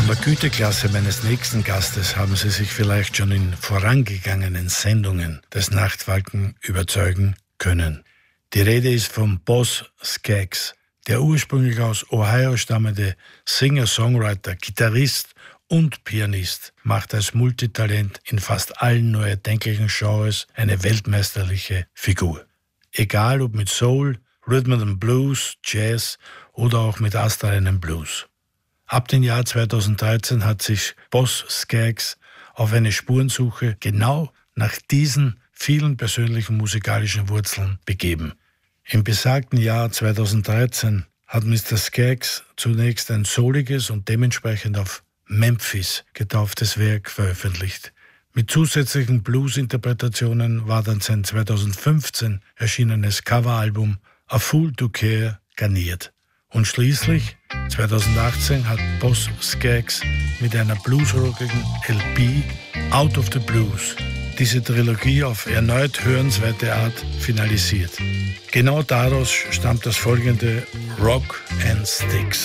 Von der Güteklasse meines nächsten Gastes haben Sie sich vielleicht schon in vorangegangenen Sendungen des Nachtfalken überzeugen können. Die Rede ist vom Boz Scaggs, der ursprünglich aus Ohio stammende Singer-Songwriter, Gitarrist und Pianist, macht als Multitalent in fast allen nur erdenklichen Genres eine weltmeisterliche Figur. Egal ob mit Soul, Rhythm and Blues, Jazz oder auch mit astreinem Blues. Ab dem Jahr 2013 hat sich Boz Scaggs auf eine Spurensuche genau nach diesen vielen persönlichen musikalischen Wurzeln begeben. Im besagten Jahr 2013 hat Mr. Scaggs zunächst ein souliges und dementsprechend auf Memphis getauftes Werk veröffentlicht. Mit zusätzlichen Blues-Interpretationen war dann sein 2015 erschienenes Coveralbum A Fool to Care garniert. Und schließlich, 2018, hat Boz Scaggs mit einer bluesrockigen LP Out of the Blues diese Trilogie auf erneut hörenswerte Art finalisiert. Genau daraus stammt das folgende Rock and Sticks.